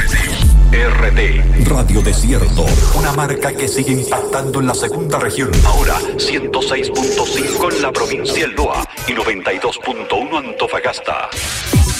RT Radio Desierto, una marca que sigue impactando en la segunda región. Ahora 106.5 en la provincia del Loa y 92.1 Antofagasta.